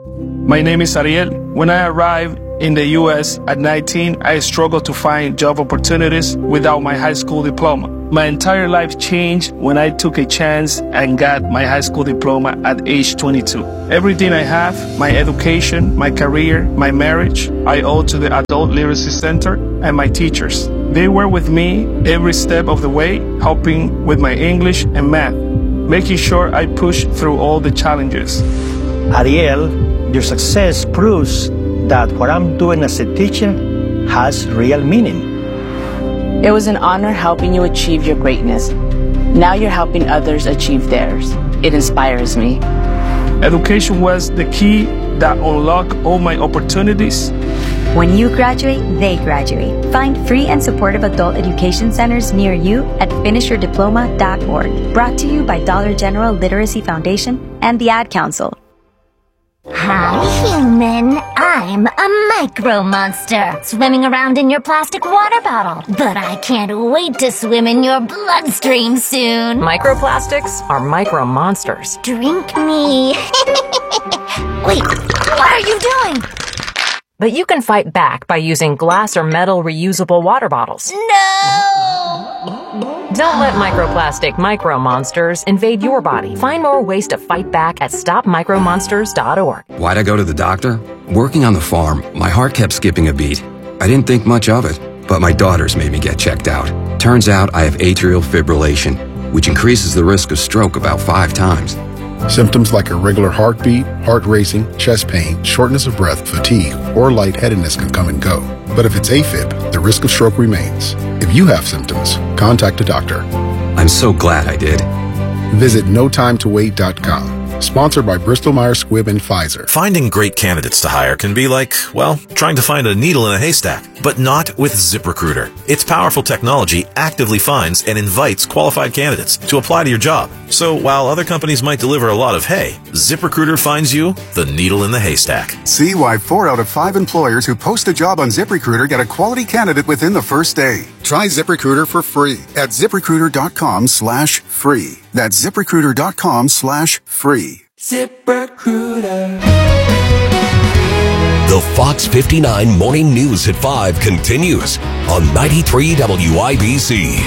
My name is Ariel. When I arrived in the U.S. at 19, I struggled to find job opportunities without my high school diploma. My entire life changed when I took a chance and got my high school diploma at age 22. Everything I have, my education, my career, my marriage, I owe to the Adult Literacy Center and my teachers. They were with me every step of the way, helping with my English and math, making sure I pushed through all the challenges. Ariel, your success proves that what I'm doing as a teacher has real meaning. It was an honor helping you achieve your greatness. Now you're helping others achieve theirs. It inspires me. Education was the key that unlocked all my opportunities. When you graduate, they graduate. Find free and supportive adult education centers near you at finishyourdiploma.org. Brought to you by Dollar General Literacy Foundation and the Ad Council. Hi, human. I'm a micro monster, swimming around in your plastic water bottle. But I can't wait to swim in your bloodstream soon. Microplastics are micro monsters. Drink me. Wait, what are you doing? But you can fight back by using glass or metal reusable water bottles. No! Don't let microplastic micro monsters invade your body. Find more ways to fight back at stopmicromonsters.org. Why'd I go to the doctor? Working on the farm, my heart kept skipping a beat. I didn't think much of it, but my daughters made me get checked out. Turns out I have atrial fibrillation, which increases the risk of stroke about 5 times. Symptoms like irregular heartbeat, heart racing, chest pain, shortness of breath, fatigue, or lightheadedness can come and go. But if it's AFib, the risk of stroke remains. If you have symptoms, contact a doctor. I'm so glad I did. Visit notimetowait.com. Sponsored by Bristol-Myers Squibb and Pfizer. Finding great candidates to hire can be like, well, trying to find a needle in a haystack, but not with ZipRecruiter. Its powerful technology actively finds and invites qualified candidates to apply to your job. So while other companies might deliver a lot of hay, ZipRecruiter finds you the needle in the haystack. See why 4 out of 5 employers who post a job on ZipRecruiter get a quality candidate within the first day. Try ZipRecruiter for free at ZipRecruiter.com/free. That's ZipRecruiter.com/free. ZipRecruiter. The Fox 59 Morning News at 5 continues on 93 WIBC.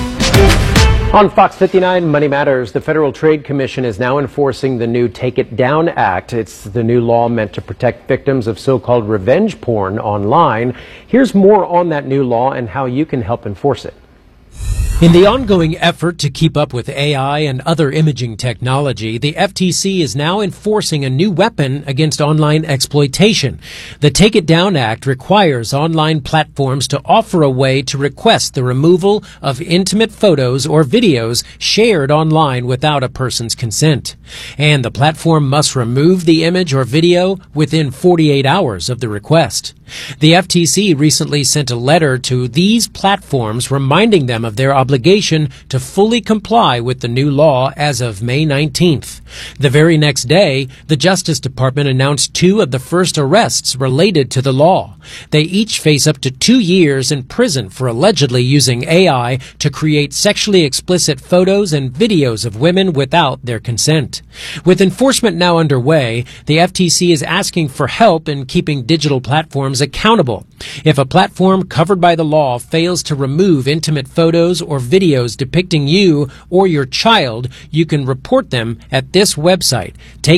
On Fox 59 Money Matters, the Federal Trade Commission is now enforcing the new Take It Down Act. It's the new law meant to protect victims of so-called revenge porn online. Here's more on that new law and how you can help enforce it. In the ongoing effort to keep up with AI and other imaging technology, the FTC is now enforcing a new weapon against online exploitation. The Take It Down Act requires online platforms to offer a way to request the removal of intimate photos or videos shared online without a person's consent. And the platform must remove the image or video within 48 hours of the request. The FTC recently sent a letter to these platforms reminding them of their obligation to fully comply with the new law as of May 19th. The very next day, the Justice Department announced 2 of the first arrests related to the law. They each face up to 2 years in prison for allegedly using AI to create sexually explicit photos and videos of women without their consent. With enforcement now underway, the FTC is asking for help in keeping digital platforms accountable. If a platform covered by the law fails to remove intimate photos or videos depicting you or your child, you can report them at this website,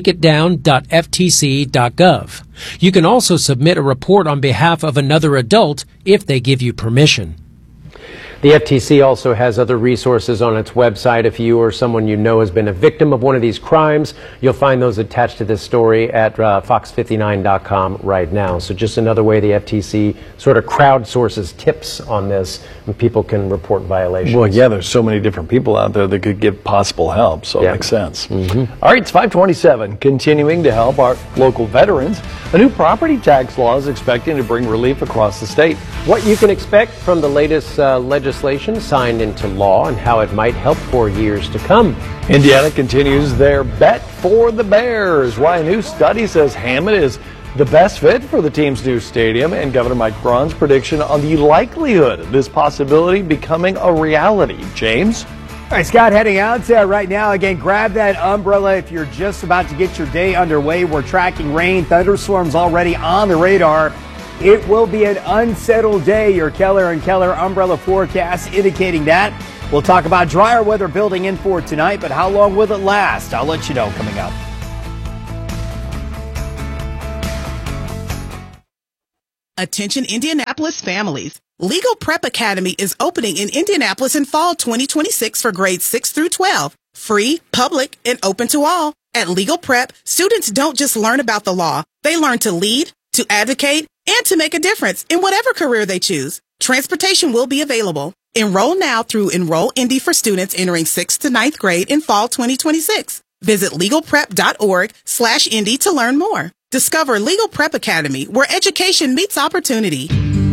takeitdown.ftc.gov. You can also submit a report on behalf of another adult if they give you permission. The FTC also has other resources on its website. If you or someone you know has been a victim of one of these crimes, you'll find those attached to this story at fox59.com right now. So just another way the FTC sort of crowdsources tips on this, and people can report violations. Well, yeah, there's so many different people out there that could give possible help, so it makes sense. All right, it's 527. Continuing to help our local veterans, a new property tax law is expecting to bring relief across the state. What you can expect from the latest legislation signed into law and how it might help for years to come. Indiana continues their bet for the Bears. Why a new study says Hammond is the best fit for the team's new stadium, and Governor Mike Braun's prediction on the likelihood of this possibility becoming a reality. James? All right, Scott, heading out right now. Again, grab that umbrella if you're just about to get your day underway. We're tracking rain, thunderstorms already on the radar. It will be an unsettled day. Your Keller & Keller umbrella forecast indicating that. We'll talk about drier weather building in for tonight, but how long will it last? I'll let you know coming up. Attention Indianapolis families. Legal Prep Academy is opening in Indianapolis in fall 2026 for grades 6 through 12. Free, public, and open to all. At Legal Prep, students don't just learn about the law. They learn to lead, to advocate, and to make a difference in whatever career they choose. Transportation will be available. Enroll now through Enroll Indy for students entering 6th to 9th grade in fall 2026. Visit legalprep.org/Indy to learn more. Discover Legal Prep Academy, where education meets opportunity.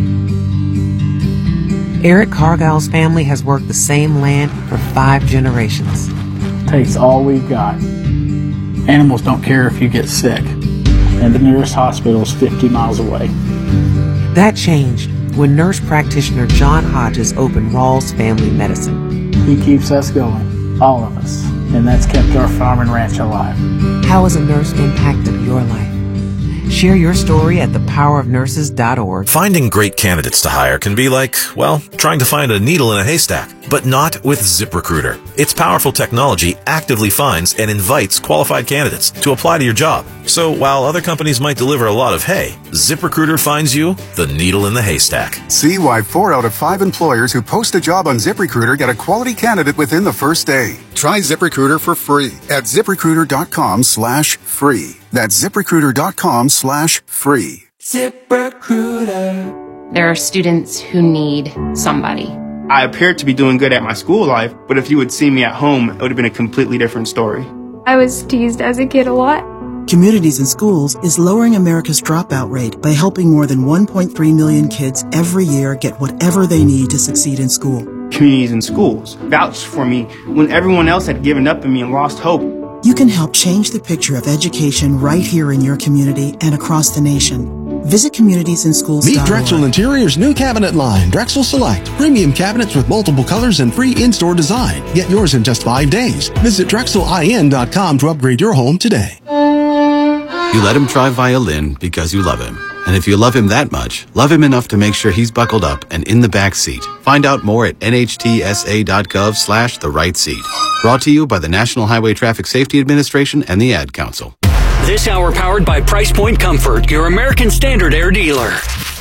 Eric Cargile's family has worked the same land for 5 generations. Takes all we've got. Animals don't care if you get sick, and the nearest hospital is 50 miles away. That changed when nurse practitioner John Hodges opened Rawls Family Medicine. He keeps us going, all of us, and that's kept our farm and ranch alive. How has a nurse impacted your life? Share your story at thepowerofnurses.org. Finding great candidates to hire can be like, well, trying to find a needle in a haystack, but not with ZipRecruiter. Its powerful technology actively finds and invites qualified candidates to apply to your job. So while other companies might deliver a lot of hay, ZipRecruiter finds you the needle in the haystack. See why 4 out of 5 employers who post a job on ZipRecruiter get a quality candidate within the first day. Try ZipRecruiter for free at ZipRecruiter.com/free. That's ZipRecruiter.com/free. ZipRecruiter. There are students who need somebody. I appeared to be doing good at my school life, but if you would see me at home, it would have been a completely different story. I was teased as a kid a lot. Communities in Schools is lowering America's dropout rate by helping more than 1.3 million kids every year get whatever they need to succeed in school. Communities in Schools vouched for me when everyone else had given up on me and lost hope. You can help change the picture of education right here in your community and across the nation. Visit communitiesinschools.org. Meet Drexel Interior's new cabinet line, Drexel Select. Premium cabinets with multiple colors and free in-store design. Get yours in just 5 days. Visit DrexelIN.com to upgrade your home today. You let him try violin because you love him. And if you love him that much, love him enough to make sure he's buckled up and in the back seat. Find out more at nhtsa.gov/the-right-seat. Brought to you by the National Highway Traffic Safety Administration and the Ad Council. This hour powered by Price Point Comfort, your American Standard Air dealer.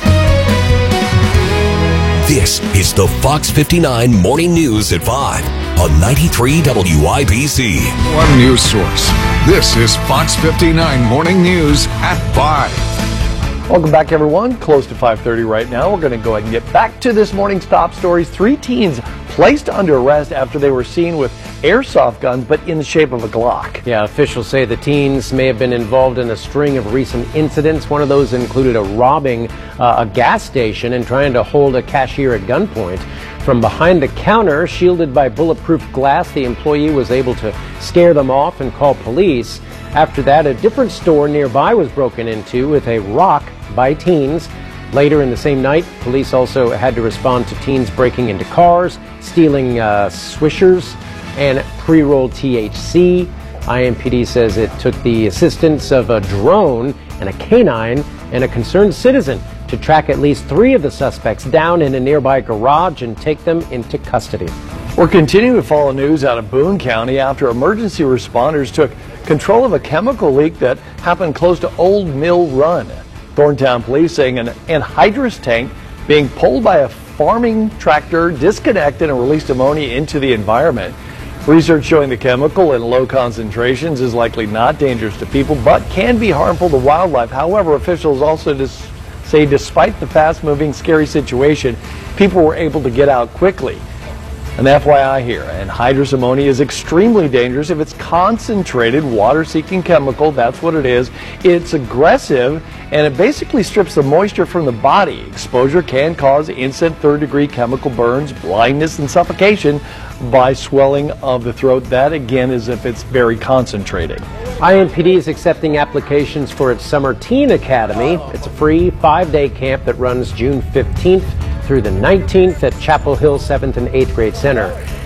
This is the Fox 59 Morning News at 5 on 93 WIBC. One news source. This is Fox 59 Morning News at 5. Welcome back, everyone. Close to 5:30 right now. We're going to go ahead and get back to this morning's top stories. 3 teens placed under arrest after they were seen with airsoft guns, but in the shape of a Glock. Yeah, officials say the teens may have been involved in a string of recent incidents. One of those included robbing a gas station and trying to hold a cashier at gunpoint. From behind the counter, shielded by bulletproof glass, the employee was able to scare them off and call police. After that, a different store nearby was broken into with a rock by teens. Later in the same night, police also had to respond to teens breaking into cars, stealing swishers and pre-rolled THC. IMPD says it took the assistance of a drone and a canine and a concerned citizen to track at least 3 of the suspects down in a nearby garage and take them into custody. We're continuing to follow news out of Boone County after emergency responders took control of a chemical leak that happened close to Old Mill Run. Thorntown police saying an anhydrous tank being pulled by a farming tractor disconnected and released ammonia into the environment. Research showing the chemical in low concentrations is likely not dangerous to people, but can be harmful to wildlife. However, officials also say despite the fast-moving, scary situation, people were able to get out quickly. An FYI here, anhydrous ammonia is extremely dangerous if it's concentrated water-seeking chemical. That's what it is. It's aggressive, and it basically strips the moisture from the body. Exposure can cause instant third-degree chemical burns, blindness, and suffocation by swelling of the throat. That, again, is if it's very concentrated. IMPD is accepting applications for its Summer Teen Academy. It's a free 5-day camp that runs June 15th through the 19th at Chapel Hill 7th and 8th grade center.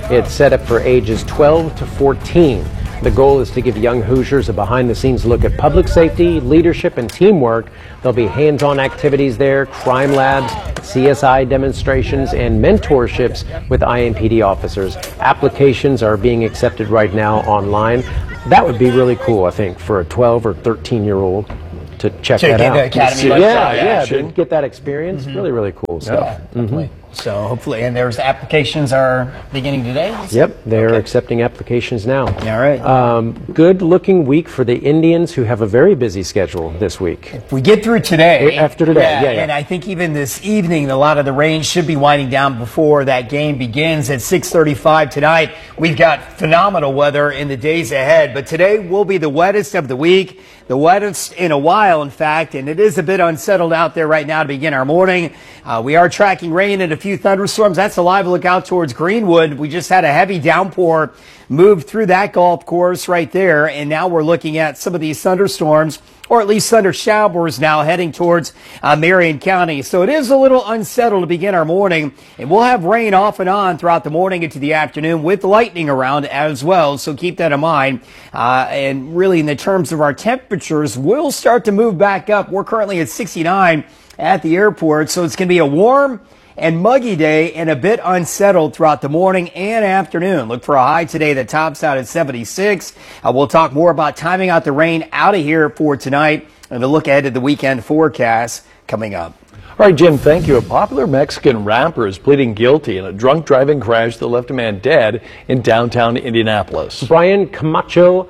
It's set up for ages 12 to 14. The goal is to give young Hoosiers a behind-the-scenes look at public safety, leadership, and teamwork. There'll be hands-on activities there, crime labs, CSI demonstrations, and mentorships with IMPD officers. Applications are being accepted right now online. That would be really cool, I think, for a 12 or 13-year-old to check that out. The academy to get that experience. Really, really cool stuff. So hopefully, and there's applications are beginning today? Yep, they're accepting applications now. All right. Good looking week for the Indians, who have a very busy schedule this week. If we get through today. After today, And I think even this evening, a lot of the rain should be winding down before that game begins at 6:35 tonight. We've got phenomenal weather in the days ahead, but today will be the wettest of the week. The wettest in a while, in fact, and it is a bit unsettled out there right now to begin our morning. We are tracking rain and a few thunderstorms. That's a live look out towards Greenwood. We just had a heavy downpour move through that golf course right there, and now we're looking at some of these thunderstorms, or at least thunder showers now heading towards Marion County. So it is a little unsettled to begin our morning, and we'll have rain off and on throughout the morning into the afternoon with lightning around as well. So keep that in mind. And really, in the terms of our temperatures, we'll start to move back up. We're currently at 69 at the airport, so it's going to be a warm and muggy day and a bit unsettled throughout the morning and afternoon. Look for a high today that tops out at 76. We'll talk more about timing out the rain out of here for tonight and a look ahead at the weekend forecast coming up. All right, Jim, thank you. A popular Mexican rapper is pleading guilty in a drunk driving crash that left a man dead in downtown Indianapolis. Brian Camacho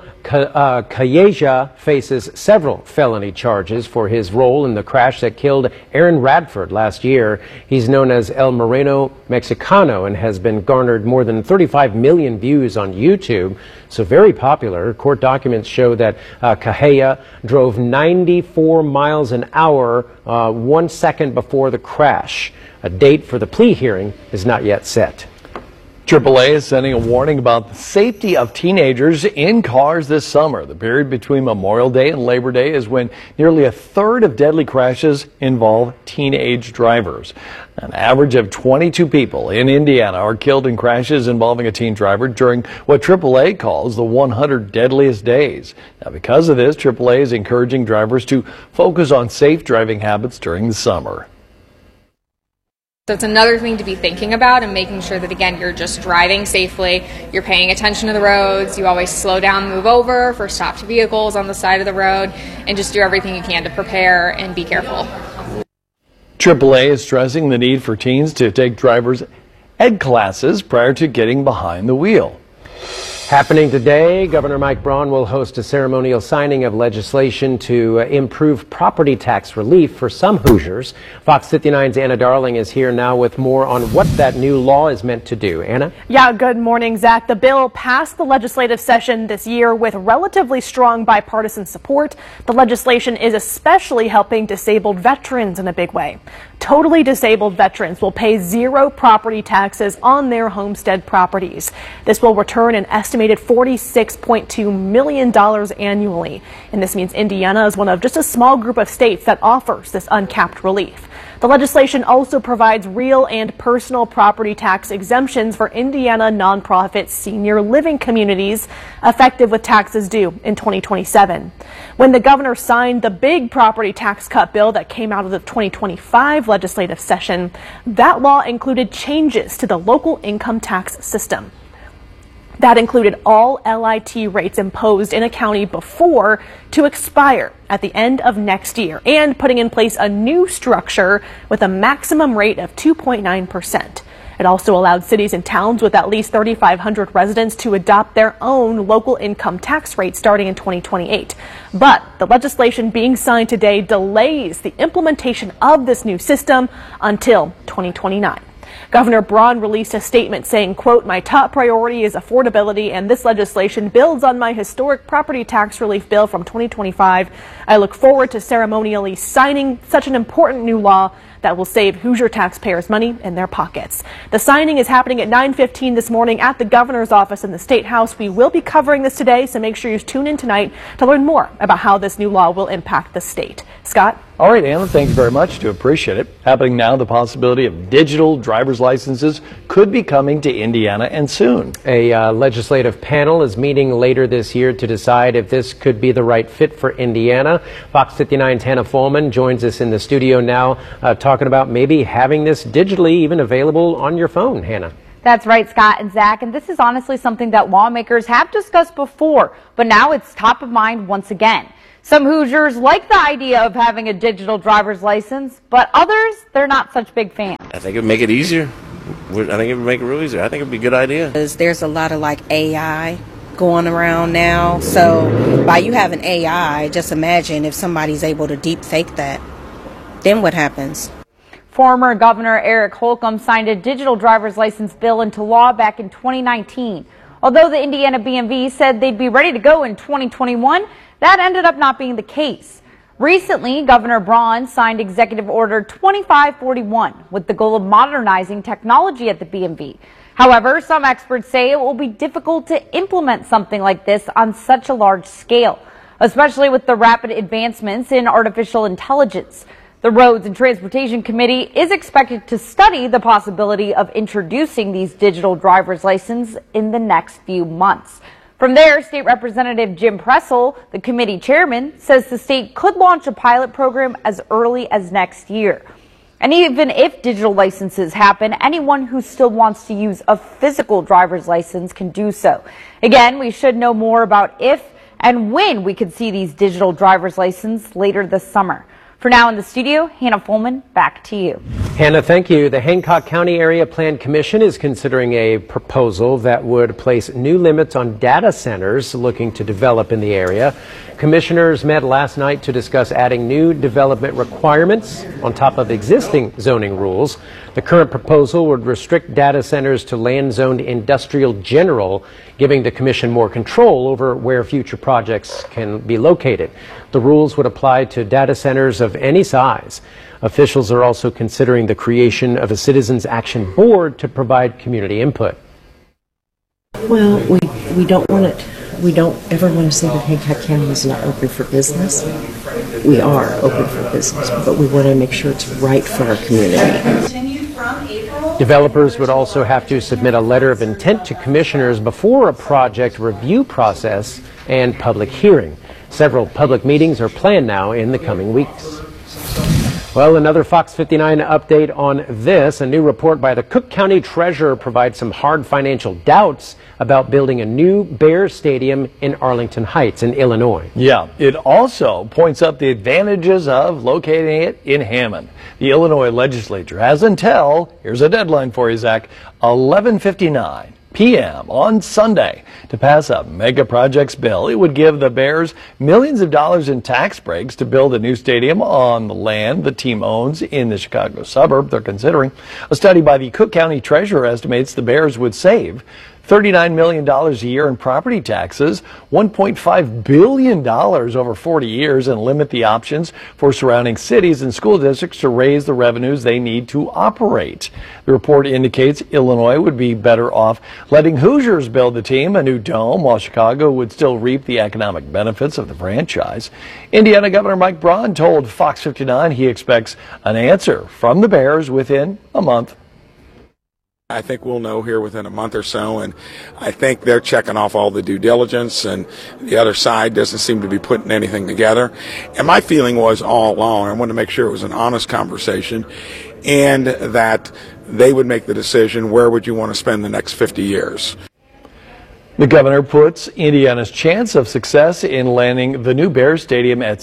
Calleja faces several felony charges for his role in the crash that killed Aaron Radford last year. He's known as El Moreno Mexicano and has been garnered more than 35 million views on YouTube, so very popular. Court documents show that Calleja drove 94 miles an hour 1 second before the crash. A date for the plea hearing is not yet set. AAA is sending a warning about the safety of teenagers in cars this summer. The period between Memorial Day and Labor Day is when nearly a third of deadly crashes involve teenage drivers. An average of 22 people in Indiana are killed in crashes involving a teen driver during what AAA calls the 100 deadliest days. Now, because of this, AAA is encouraging drivers to focus on safe driving habits during the summer. So it's another thing to be thinking about and making sure that, again, you're just driving safely, you're paying attention to the roads, you always slow down, move over for stopped vehicles on the side of the road, and just do everything you can to prepare and be careful. AAA is stressing the need for teens to take driver's ed classes prior to getting behind the wheel. Happening today, Governor Mike Braun will host a ceremonial signing of legislation to improve property tax relief for some Hoosiers. Fox 59's Anna Darling is here now with more on what that new law is meant to do. Anna? Yeah, good morning, Zach. The bill passed the legislative session this year with relatively strong bipartisan support. The legislation is especially helping disabled veterans in a big way. Totally disabled veterans will pay zero property taxes on their homestead properties. This will return an estimated $46.2 million annually. And this means Indiana is one of just a small group of states that offers this uncapped relief. The legislation also provides real and personal property tax exemptions for Indiana nonprofit senior living communities, effective with taxes due in 2027. When the governor signed the big property tax cut bill that came out of the 2025 legislative session, that law included changes to the local income tax system. That included all LIT rates imposed in a county before to expire at the end of next year, and putting in place a new structure with a maximum rate of 2.9%. It also allowed cities and towns with at least 3,500 residents to adopt their own local income tax rate starting in 2028. But the legislation being signed today delays the implementation of this new system until 2029. Governor Braun released a statement saying, quote, "My top priority is affordability, and this legislation builds on my historic property tax relief bill from 2025. I look forward to ceremonially signing such an important new law that will save Hoosier taxpayers money in their pockets." The signing is happening at 9:15 this morning at the governor's office in the State House. We will be covering this today, so make sure you tune in tonight to learn more about how this new law will impact the state. Scott? All right, Anna, thanks very much. Do appreciate it. Happening now, the possibility of digital driver's licenses could be coming to Indiana and soon. A legislative panel is meeting later this year to decide if this could be the right fit for Indiana. Fox 59's Hannah Follman joins us in the studio now talking about maybe having this digitally even available on your phone. Hannah. That's right, Scott and Zach, and this is honestly something that lawmakers have discussed before, but now it's top of mind once again. Some Hoosiers like the idea of having a digital driver's license, but others, they're not such big fans. I think it would make it easier. I think it would make it real easier. I think it would be a good idea. There's a lot of AI going around now, so by you having AI, just imagine if somebody's able to deep fake that, then what happens? Former Governor Eric Holcomb signed a digital driver's license bill into law back in 2019. Although the Indiana BMV said they'd be ready to go in 2021, that ended up not being the case. Recently, Governor Braun signed Executive Order 2541 with the goal of modernizing technology at the BMV. However, some experts say it will be difficult to implement something like this on such a large scale, especially with the rapid advancements in artificial intelligence. The Roads and Transportation Committee is expected to study the possibility of introducing these digital driver's licenses in the next few months. From there, State Representative Jim Pressel, the committee chairman, says the state could launch a pilot program as early as next year. And even if digital licenses happen, anyone who still wants to use a physical driver's license can do so. Again, we should know more about if and when we could see these digital driver's licenses later this summer. For now in the studio, Hannah Follman, back to you. Hannah, thank you. The Hancock County Area Plan Commission is considering a proposal that would place new limits on data centers looking to develop in the area. Commissioners met last night to discuss adding new development requirements on top of existing zoning rules. The current proposal would restrict data centers to land-zoned industrial general, giving the commission more control over where future projects can be located. The rules would apply to data centers of any size. Officials are also considering the creation of a Citizens Action Board to provide community input. Well, we don't want it. We don't ever want to say that Hancock County is not open for business. We are open for business, but we want to make sure it's right for our community. Developers would also have to submit a letter of intent to commissioners before a project review process and public hearing. Several public meetings are planned now in the coming weeks. Well, another Fox 59 update on this. A new report by the Cook County Treasurer provides some hard financial doubts about building a new Bears Stadium in Arlington Heights in Illinois. Yeah, it also points up the advantages of locating it in Hammond. The Illinois legislature has until, here's a deadline for you, Zach, 11:59 p.m. on Sunday to pass a mega projects bill. It would give the Bears millions of dollars in tax breaks to build a new stadium on the land the team owns in the Chicago suburb they're considering. A study by the Cook County Treasurer estimates the Bears would save $39 million a year in property taxes, $1.5 billion over 40 years, and limit the options for surrounding cities and school districts to raise the revenues they need to operate. The report indicates Illinois would be better off letting Hoosiers build the team a new dome, while Chicago would still reap the economic benefits of the franchise. Indiana Governor Mike Braun told Fox 59 he expects an answer from the Bears within a month. I think we'll know here within a month or so, and I think they're checking off all the due diligence, and the other side doesn't seem to be putting anything together. And my feeling was all along, I wanted to make sure it was an honest conversation, and that they would make the decision, where would you want to spend the next 50 years? The governor puts Indiana's chance of success in landing the new Bears Stadium at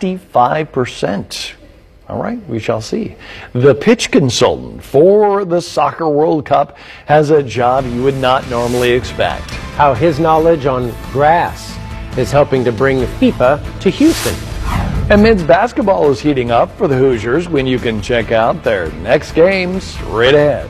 65%. All right, we shall see. The pitch consultant for the Soccer World Cup has a job you would not normally expect. How his knowledge on grass is helping to bring FIFA to Houston. And men's basketball is heating up for the Hoosiers when you can check out their next games straight ahead.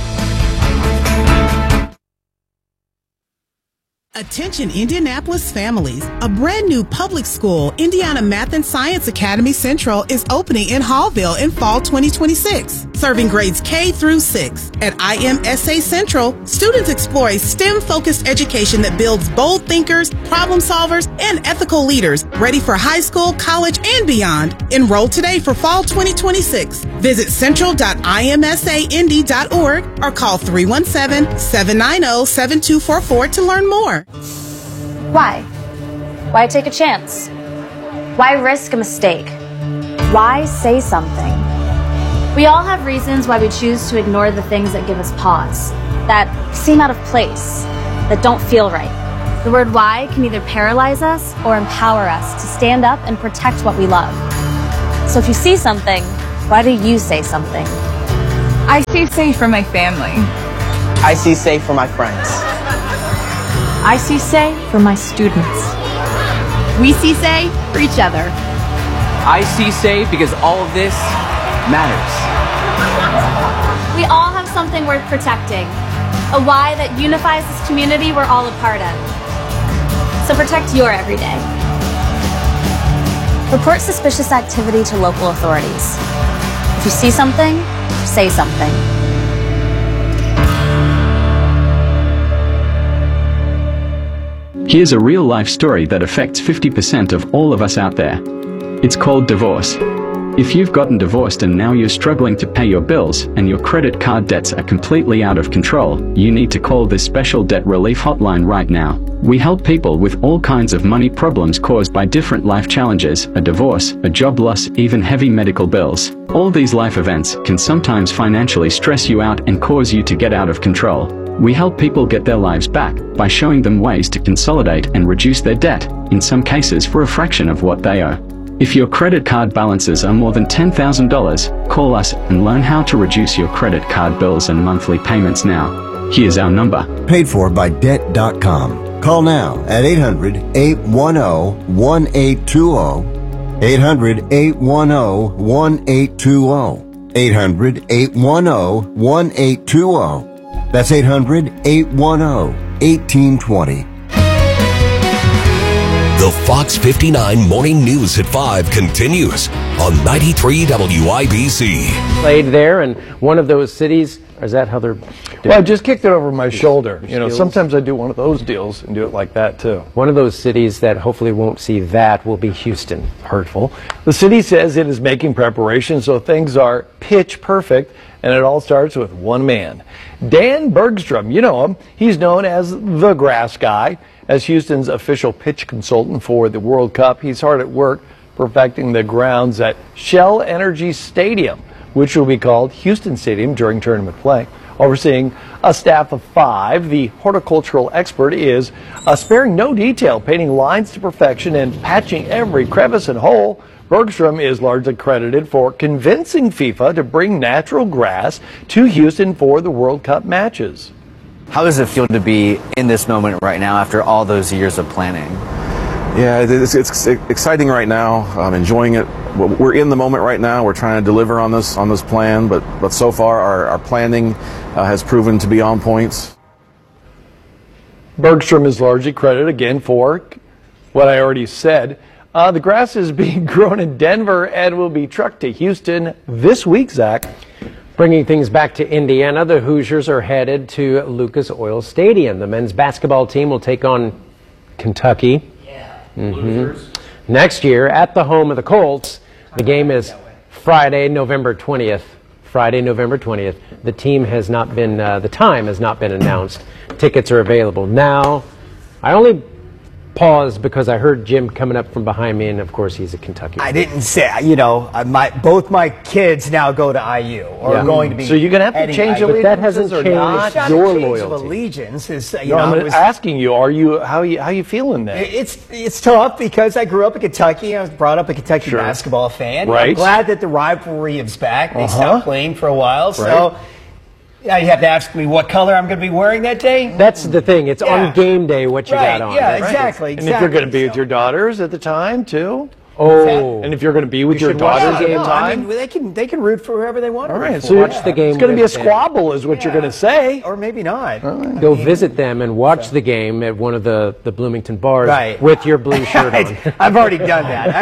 Attention Indianapolis families, a brand new public school, Indiana Math and Science Academy Central, is opening in Hallville in fall 2026. serving grades K through 6. At IMSA Central, students explore a STEM-focused education that builds bold thinkers, problem solvers, and ethical leaders ready for high school, college, and beyond. Enroll today for fall 2026. Visit central.imsaindy.org or call 317-790-7244 to learn more. Why? Why take a chance? Why risk a mistake? Why say something? We all have reasons why we choose to ignore the things that give us pause, that seem out of place, that don't feel right. The word why can either paralyze us or empower us to stand up and protect what we love. So if you see something, why do you say something? I see safe for my family. I see safe for my friends. I see say for my students. We see say for each other. I see say because all of this matters. We all have something worth protecting, a why that unifies this community we're all a part of. So protect your everyday. Report suspicious activity to local authorities. If you see something, say something. Here's a real-life story that affects 50% of all of us out there. It's called divorce. If you've gotten divorced and now you're struggling to pay your bills and your credit card debts are completely out of control, you need to call this special debt relief hotline right now. We help people with all kinds of money problems caused by different life challenges, a divorce, a job loss, even heavy medical bills. All these life events can sometimes financially stress you out and cause you to get out of control. We help people get their lives back by showing them ways to consolidate and reduce their debt, in some cases for a fraction of what they owe. If your credit card balances are more than $10,000, call us and learn how to reduce your credit card bills and monthly payments now. Here's our number. Paid for by Debt.com. Call now at 800-810-1820. 800-810-1820. 800-810-1820. That's 800-810-1820. The Fox 59 Morning News at 5 continues on 93 WIBC. Played there, and one of those cities, or is that how they're doing? Well, I just kicked it over my shoulder. You know, sometimes I do one of those deals and do it like that, too. One of those cities that hopefully won't see that will be Houston. Hurtful. The city says it is making preparations so things are pitch perfect, and it all starts with one man. Dan Bergstrom, you know him. He's known as the Grass Guy. As Houston's official pitch consultant for the World Cup, he's hard at work perfecting the grounds at Shell Energy Stadium, which will be called Houston Stadium during tournament play. Overseeing a staff of 5, the horticultural expert is sparing no detail, painting lines to perfection and patching every crevice and hole. Bergstrom is largely credited for convincing FIFA to bring natural grass to Houston for the World Cup matches. How does it feel to be in this moment right now after all those years of planning? Yeah, it's exciting right now. I'm enjoying it. We're in the moment right now. We're trying to deliver on this plan, but so far our planning has proven to be on point. Bergstrom is largely credited again for what I already said. The grass is being grown in Denver and will be trucked to Houston this week, Zach. Bringing things back to Indiana, the Hoosiers are headed to Lucas Oil Stadium. The men's basketball team will take on Kentucky. Next year at the home of the Colts. The game is Friday, November 20th. Friday, November 20th. The team has not been, the time has not been announced. Tickets are available now. I only paused because I heard Jim coming up from behind me, and of course he's a Kentucky. I didn't say, you know, both my kids now go to IU or are going to be. So you're going to have to change allegiances, but that hasn't changed your loyalty. Allegiance is, I'm asking you, how you feeling then? It's tough because I grew up in Kentucky. I was brought up a Kentucky basketball fan. Right. I'm glad that the rivalry is back. They stopped playing for a while, so. Yeah, you have to ask me what color I'm going to be wearing that day. That's the thing. It's on game day what you got on. Yeah, exactly. And if you're going to be with your daughters at the time, too? Oh, and if you're going to be with your daughters at the time, I mean, they can root for whoever they want. all right, to so root for. watch the game. It's going to be a squabble, is what you're going to say, or maybe not. Go visit them and watch the game at one of the Bloomington bars with your blue shirt on. I've already done that.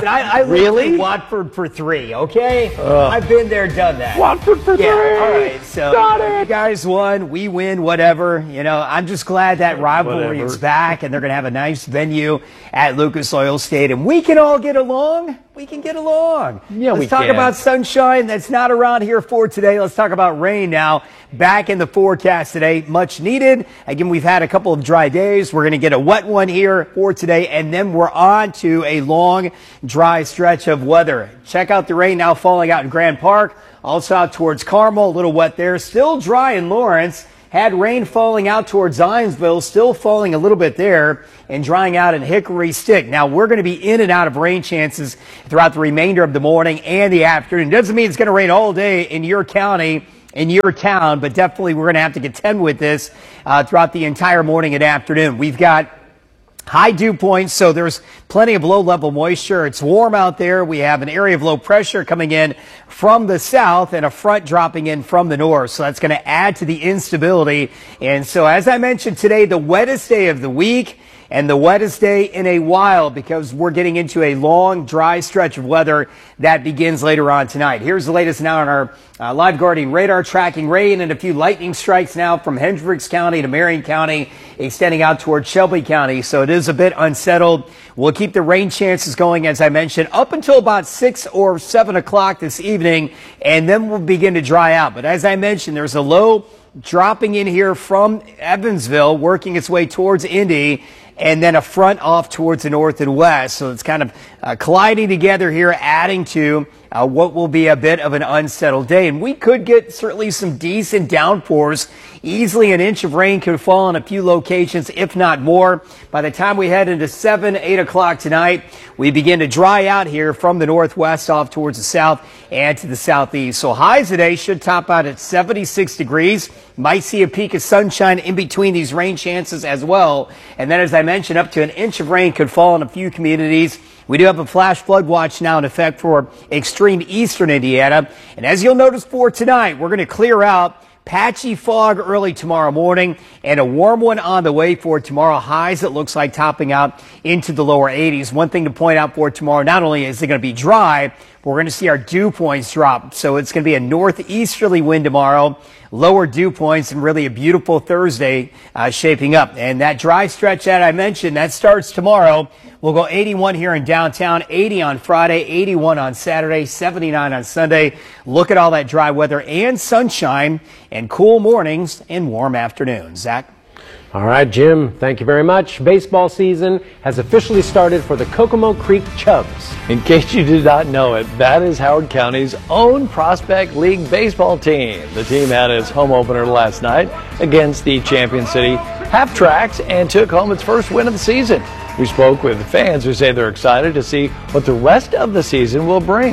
I Really? lived in Watford for 3. Okay, I've been there, done that. Watford for 3. All right, so you guys won, we win, whatever. You know, I'm just glad that rivalry is back, and they're going to have a nice venue at Lucas Oil Stadium. We can all get along. We can get along. Yeah, Let's talk about sunshine that's not around here for today. Let's talk about rain now. Back in the forecast today, much needed. Again, we've had a couple of dry days. We're going to get a wet one here for today, and then we're on to a long, dry stretch of weather. Check out the rain now falling out in Grand Park, also out towards Carmel, a little wet there. Still dry in Lawrence. Had rain falling out towards Zionsville, still falling a little bit there, and drying out in Hickory Stick. Now, we're going to be in and out of rain chances throughout the remainder of the morning and the afternoon. Doesn't mean it's going to rain all day in your county, in your town, but definitely we're going to have to contend with this throughout the entire morning and afternoon. We've got high dew points, so there's plenty of low-level moisture. It's warm out there. We have an area of low pressure coming in from the south and a front dropping in from the north. So that's going to add to the instability. And so, as I mentioned today, the wettest day of the week and the wettest day in a while, because we're getting into a long, dry stretch of weather that begins later on tonight. Here's the latest now on our Live Guardian radar, tracking rain and a few lightning strikes now from Hendricks County to Marion County, extending out towards Shelby County. So it is a bit unsettled. We'll keep the rain chances going, as I mentioned, up until about 6 or 7 o'clock this evening, and then we'll begin to dry out. But as I mentioned, there's a low dropping in here from Evansville, working its way towards Indy, and then a front off towards the north and west. So it's kind of colliding together here, adding to what will be a bit of an unsettled day. And we could get certainly some decent downpours. Easily an inch of rain could fall in a few locations, if not more. By the time we head into 7, 8 o'clock tonight, we begin to dry out here from the northwest off towards the south and to the southeast. So highs today should top out at 76 degrees. Might see a peak of sunshine in between these rain chances as well. And then, as I mentioned, up to an inch of rain could fall in a few communities. We do have a flash flood watch now in effect for extreme eastern Indiana. And as you'll notice for tonight, we're going to clear out. Patchy fog early tomorrow morning and a warm one on the way for tomorrow. Highs, it looks like, topping out into the lower 80s. One thing to point out for tomorrow, not only is it going to be dry, but we're going to see our dew points drop. So it's going to be a northeasterly wind tomorrow, lower dew points, and really a beautiful Thursday shaping up. And that dry stretch that I mentioned, that starts tomorrow. We'll go 81 here in downtown, 80 on Friday, 81 on Saturday, 79 on Sunday. Look at all that dry weather and sunshine and cool mornings and warm afternoons. Zach? All right, Jim, thank you very much. Baseball season has officially started for the Kokomo Creek Chubs. In case you did not know it, that is Howard County's own Prospect League baseball team. The team had its home opener last night against the Champion City Half Tracks and took home its first win of the season. We spoke with fans who say they're excited to see what the rest of the season will bring.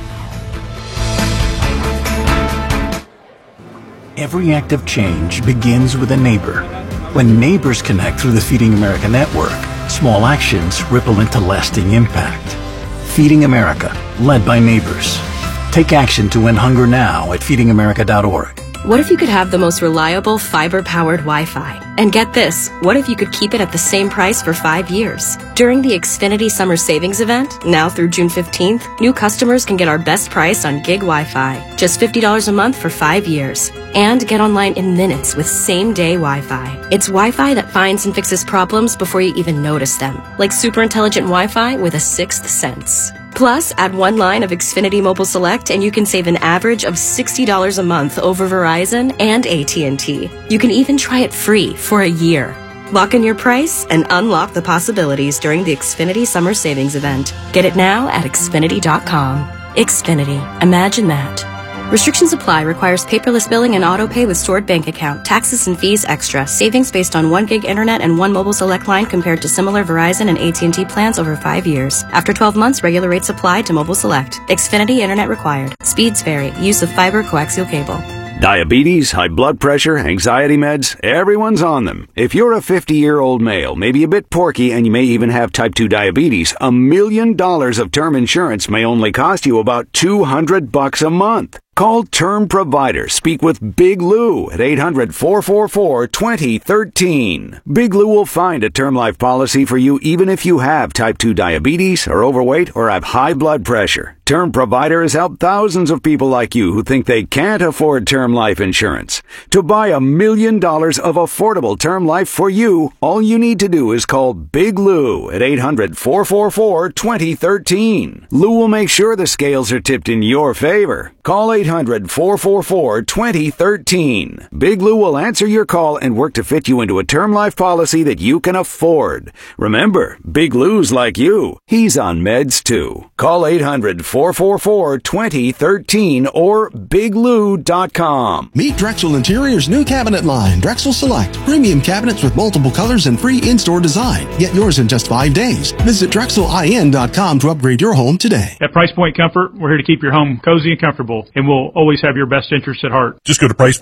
Every act of change begins with a neighbor. When neighbors connect through the Feeding America network, small actions ripple into lasting impact. Feeding America, led by neighbors. Take action to end hunger now at feedingamerica.org. What if you could have the most reliable fiber-powered Wi-Fi? And get this, what if you could keep it at the same price for 5 years? During the Xfinity Summer Savings Event, now through June 15th, new customers can get our best price on gig Wi-Fi, just $50 a month for 5 years. And get online in minutes with same-day Wi-Fi. It's Wi-Fi that finds and fixes problems before you even notice them, like super intelligent Wi-Fi with a sixth sense. Plus, add one line of Xfinity Mobile Select and you can save an average of $60 a month over Verizon and AT&T. You can even try it free for a year. Lock in your price and unlock the possibilities during the Xfinity Summer Savings Event. Get it now at Xfinity.com. Xfinity. Imagine that. Restrictions apply. Requires paperless billing and auto pay with stored bank account. Taxes and fees extra. Savings based on 1 gig internet and 1 mobile select line compared to similar Verizon and AT&T plans over 5 years. After 12 months, regular rates apply to mobile select. Xfinity internet required. Speeds vary. Use of fiber coaxial cable. Diabetes, high blood pressure, anxiety meds, everyone's on them. If you're a 50-year-old male, maybe a bit porky, and you may even have type 2 diabetes, $1 million of term insurance may only cost you about $200 a month. Call Term Provider. Speak with Big Lou at 800-444-2013. Big Lou will find a term life policy for you even if you have type 2 diabetes, are overweight, or have high blood pressure. Term Provider has helped thousands of people like you who think they can't afford term life insurance. To buy $1 million of affordable term life for you, all you need to do is call Big Lou at 800-444-2013. Lou will make sure the scales are tipped in your favor. Call 800-444-2013. Big Lou will answer your call and work to fit you into a term life policy that you can afford. Remember, Big Lou's like you. He's on meds too. Call 800-444-2013 or biglou.com. Meet Drexel Interior's new cabinet line, Drexel Select. Premium cabinets with multiple colors and free in-store design. Get yours in just 5 days. Visit DrexelIN.com to upgrade your home today. At Price Point Comfort, we're here to keep your home cozy and comfortable, and we'll always have your best interests at heart. Just go to Price